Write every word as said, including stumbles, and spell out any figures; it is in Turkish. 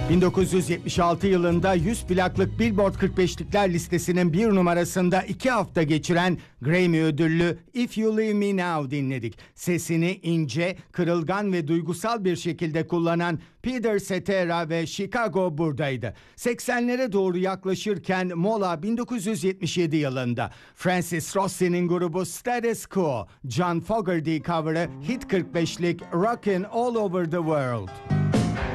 bin dokuz yüz yetmiş altı yılında yüz plaklık Billboard kırk beşlikler listesinin bir numarasında iki hafta geçiren Grammy ödüllü If You Leave Me Now dinledik. Sesini ince, kırılgan ve duygusal bir şekilde kullanan Peter Cetera ve Chicago buradaydı. seksenlere doğru yaklaşırken mola bin dokuz yüz yetmiş yedi yılında. Francis Rossi'nin grubu Status Quo, John Fogerty cover'ı Hit kırk beşlik Rockin' All Over the World.